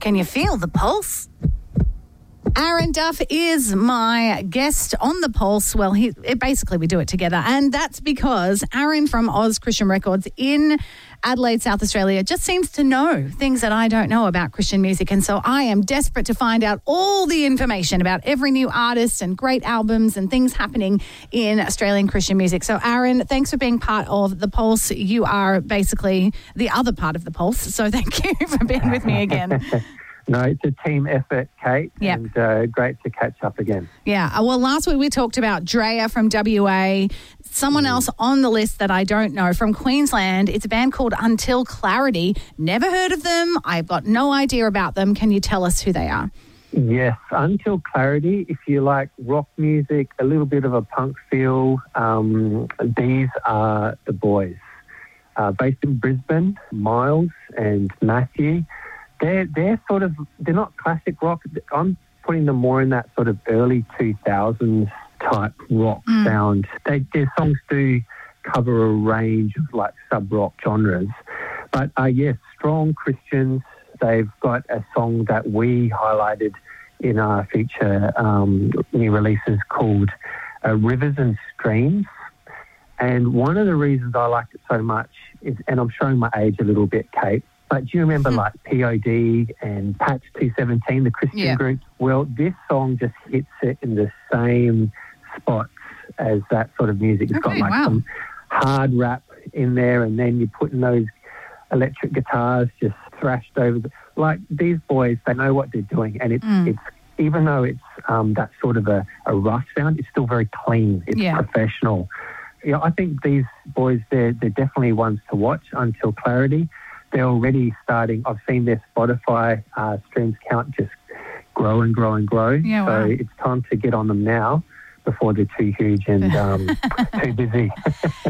Can you feel the pulse? Aaron Duff is my guest on The Pulse. Well, basically we do it together, and that's because Aaron from Oz Christian Records in Adelaide, South Australia, just seems to know things that I don't know about Christian music, and so I am desperate to find out all the information about every new artist and great albums and things happening in Australian Christian music. So, Aaron, thanks for being part of The Pulse. You are basically the other part of The Pulse, so thank you for being with me again. No, it's a team effort, Kate, Yep. and great to catch up again. Yeah, well, last week we talked about Drea from WA, someone else on the list that I don't know from Queensland. It's a band called Until Clarity. Never heard of them. I've got no idea about them. Can you tell us who they are? Yes, Until Clarity, if you like rock music, a little bit of a punk feel, these are the boys. Based in Brisbane, Miles and Matthew. They're not classic rock. I'm putting them more in that sort of early 2000s type rock sound. Their songs do cover a range of like sub-rock genres. But yes, strong Christians. They've got a song that we highlighted in our feature new releases called Rivers and Streams. And one of the reasons I liked it so much is, and I'm showing my age a little bit, Kate, but do you remember like POD and Patch 217, the Christian group? Well, this song just hits it in the same spots as that sort of music. It's got like some hard rap in there, and then you're putting those electric guitars just thrashed over. Like these boys, they know what they're doing, and it's even though it's that sort of a rough sound, it's still very clean. It's professional. Yeah, I think these boys, they're definitely ones to watch. Until Clarity. They're already starting. I've seen their Spotify streams count just grow and grow and grow. Yeah, so it's time to get on them now before they're too huge and too busy.